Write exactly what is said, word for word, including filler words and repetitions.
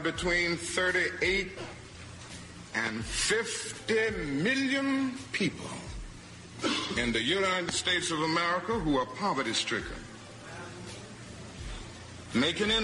between thirty-eight and fifty million people in the United States of America who are poverty-stricken, making